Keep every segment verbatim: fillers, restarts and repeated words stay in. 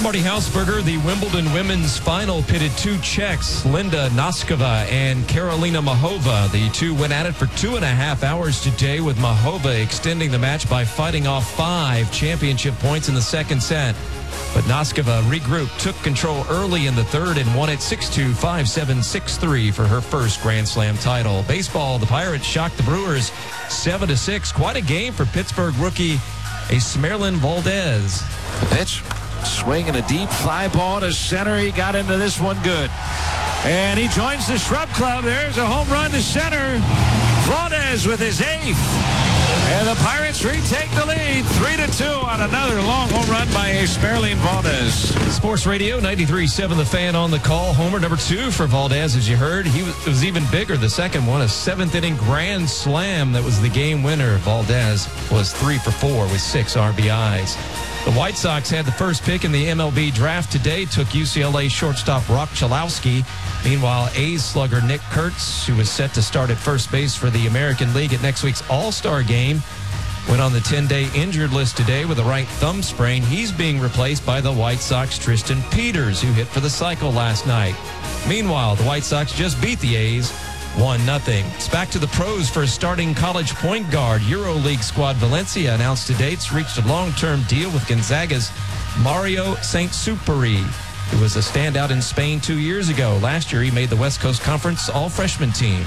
Marty Hausberger. The Wimbledon women's final pitted two Czechs, Linda Noskova and Karolina Mahova. The two went at it for two and a half hours today, with Mahova extending the match by fighting off five championship points in the second set. But Noskova regrouped, took control early in the third, and won it six two, five seven, six three for her first Grand Slam title. Baseball, the Pirates shocked the Brewers seven to six. Quite a game for Pittsburgh rookie Esmerlin Valdez. The pitch, swing and a deep fly ball to center. He got into this one good. And he joins the Shrub Club. There's a home run to center. Valdez with his eighth. And the Pirates retake the lead, three to two on another long home run by Esmerlin Valdez. Sports Radio ninety-three point seven, The Fan on the call. Homer number two for Valdez, as you heard. He was, it was even bigger, the second one, a seventh inning grand slam that was the game winner. Valdez was three for four with six R B Is. The White Sox had the first pick in the M L B draft today, took U C L A shortstop Rock Chalowski. Meanwhile, A's slugger Nick Kurtz, who was set to start at first base for the American League at next week's All-Star game, went on the ten-day injured list today with a right thumb sprain. He's being replaced by the White Sox Tristan Peters, who hit for the cycle last night. Meanwhile, the White Sox just beat the A's one nothing. It's back to the pros for a starting college point guard. EuroLeague squad Valencia announced today it's reached a long-term deal with Gonzaga's Mario Saint-Superi, who was a standout in Spain two years ago. Last year, he made the West Coast Conference all-freshman team.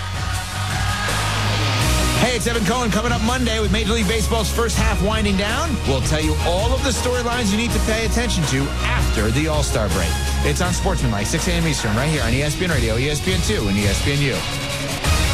Hey, it's Evan Cohen. Coming up Monday with Major League Baseball's first half winding down, we'll tell you all of the storylines you need to pay attention to after the All-Star break. It's on Sportsmanlike, six a.m. Eastern, right here on E S P N Radio, E S P N two, and E S P N U.